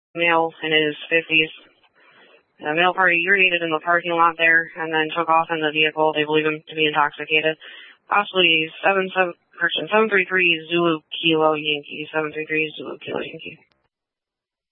male in his 50s. The male party urinated in the parking lot there and then took off in the vehicle. They believe him to be intoxicated. Possibly 733 Zulu Kilo Yankee. 733 Zulu Kilo Yankee.